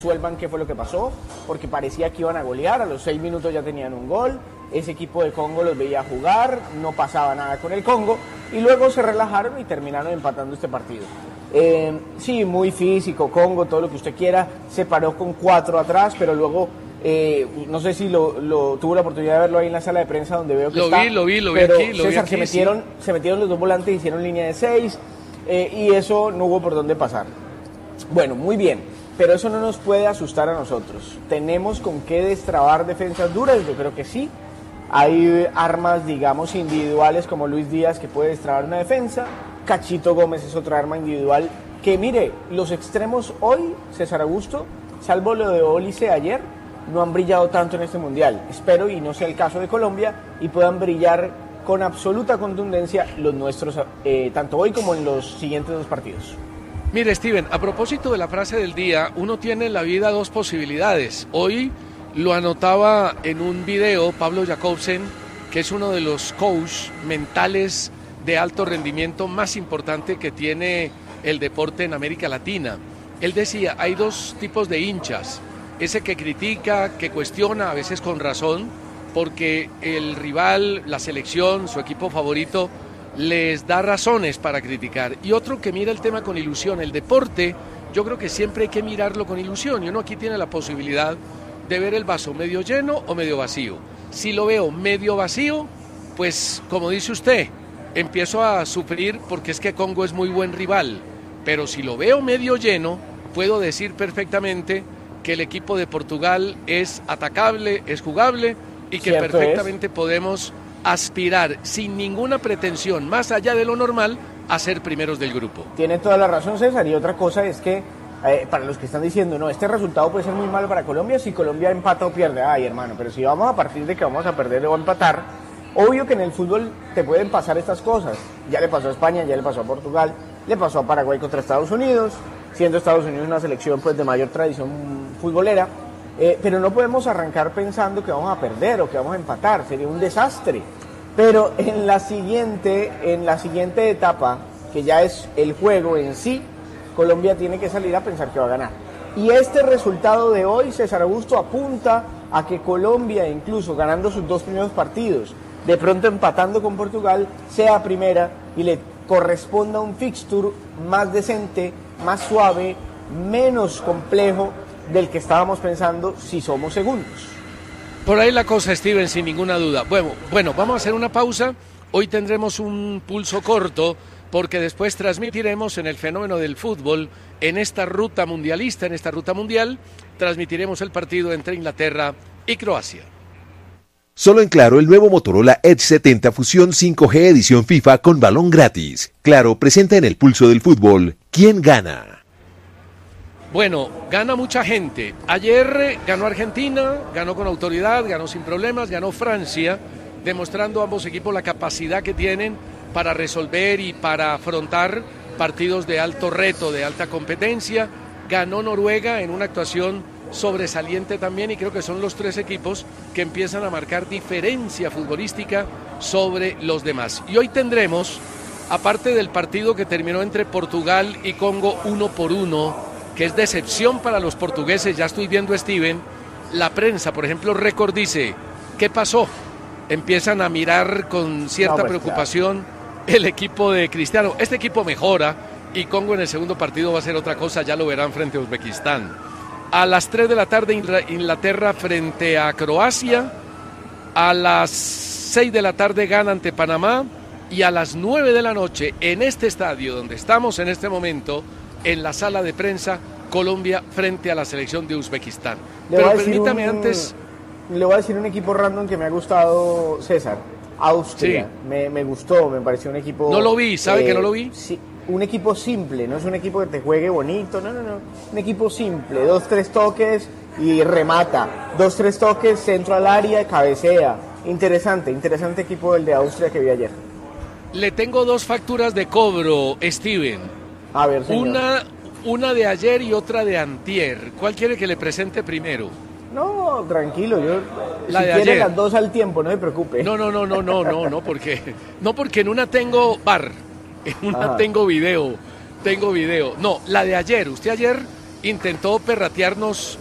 resuelvan qué fue lo que pasó, porque parecía que iban a golear, a los 6 minutos ya tenían un gol, ese equipo de Congo los veía jugar, no pasaba nada con el Congo, y luego se relajaron y terminaron empatando este partido. Sí, muy físico, Congo, todo lo que usted quiera, se paró con 4 atrás, pero luego, no sé si tuvo la oportunidad de verlo ahí en la sala de prensa donde veo que lo vi pero aquí, César, se metieron los dos volantes, hicieron línea de 6, y eso no hubo por dónde pasar. Bueno, muy bien, pero eso no nos puede asustar a nosotros. ¿Tenemos con qué destrabar defensas duras? Yo creo que sí. Hay armas, digamos, individuales como Luis Díaz que puede destrabar una defensa. Cachito Gómez es otra arma individual que, mire, los extremos hoy, César Augusto, salvo lo de Olise ayer, no han brillado tanto en este Mundial. Espero y no sea el caso de Colombia y puedan brillar con absoluta contundencia los nuestros, tanto hoy como en los siguientes 2 partidos. Mire, Steven, a propósito de la frase del día, uno tiene en la vida 2 posibilidades. Hoy lo anotaba en un video Pablo Jacobsen, que es uno de los coaches mentales de alto rendimiento más importante que tiene el deporte en América Latina. Él decía, hay 2 tipos de hinchas, ese que critica, que cuestiona, a veces con razón, porque el rival, la selección, su equipo favorito, les da razones para criticar, y otro que mira el tema con ilusión. El deporte, yo creo que siempre hay que mirarlo con ilusión, y uno aquí tiene la posibilidad de ver el vaso medio lleno o medio vacío. Si lo veo medio vacío, pues como dice usted, empiezo a sufrir porque es que Congo es muy buen rival, pero si lo veo medio lleno, puedo decir perfectamente que el equipo de Portugal es atacable, es jugable, y que Cierto perfectamente podemos aspirar sin ninguna pretensión, más allá de lo normal, a ser primeros del grupo. Tiene toda la razón, César, y otra cosa es que para los que están diciendo, no, este resultado puede ser muy malo para Colombia si Colombia empata o pierde. Ay, hermano, pero si vamos a partir de que vamos a perder o empatar, obvio que en el fútbol te pueden pasar estas cosas. Ya le pasó a España, ya le pasó a Portugal, le pasó a Paraguay contra Estados Unidos, siendo Estados Unidos una selección pues de mayor tradición futbolera, pero no podemos arrancar pensando que vamos a perder o que vamos a empatar, sería un desastre. Pero en la siguiente etapa, que ya es el juego en sí, Colombia tiene que salir a pensar que va a ganar. Y este resultado de hoy, César Augusto, apunta a que Colombia, incluso ganando sus 2 primeros partidos, de pronto empatando con Portugal, sea primera y le corresponda un fixture más decente, más suave, menos complejo del que estábamos pensando si somos segundos. Por ahí la cosa, Steven, sin ninguna duda. Bueno, vamos a hacer una pausa. Hoy tendremos un pulso corto porque después transmitiremos en el fenómeno del fútbol, en esta ruta mundialista, en esta ruta mundial, transmitiremos el partido entre Inglaterra y Croacia. Solo en Claro, el nuevo Motorola Edge 70 Fusión 5G edición FIFA con balón gratis. Claro, presenta en el pulso del fútbol, ¿quién gana? Bueno, gana mucha gente. Ayer ganó Argentina, ganó con autoridad, ganó sin problemas, ganó Francia, demostrando a ambos equipos la capacidad que tienen para resolver y para afrontar partidos de alto reto, de alta competencia. Ganó Noruega en una actuación sobresaliente también, y creo que son los 3 equipos que empiezan a marcar diferencia futbolística sobre los demás. Y hoy tendremos, aparte del partido que terminó entre Portugal y Congo 1-1, que es decepción para los portugueses, ya estoy viendo a Steven, la prensa, por ejemplo, Record dice, ¿qué pasó? Empiezan a mirar con cierta preocupación el equipo de Cristiano. Este equipo mejora y Congo en el segundo partido va a ser otra cosa, ya lo verán frente a Uzbekistán. A las 3 de la tarde Inglaterra frente a Croacia, a las 6 de la tarde gana ante Panamá, y a las 9 de la noche en este estadio donde estamos en este momento, en la sala de prensa, Colombia frente a la selección de Uzbekistán. Pero permítame antes... Le voy a decir un equipo random que me ha gustado, César. Austria. Sí. Me gustó, me pareció un equipo... No lo vi, ¿sabe que no lo vi? Sí, un equipo simple, no es un equipo que te juegue bonito, no. Un equipo simple, 2-3 toques y remata. 2-3 toques, centro al área, cabecea. Interesante equipo el de Austria que vi ayer. Le tengo 2 facturas de cobro, Steven. A ver, señor. Una de ayer y otra de antier. ¿Cuál quiere que le presente primero? No, tranquilo, yo la si de quiere ayer. Las 2 al tiempo, no se preocupe. No, porque en una tengo bar, en una tengo video. No, la de ayer. Usted ayer intentó perratearnos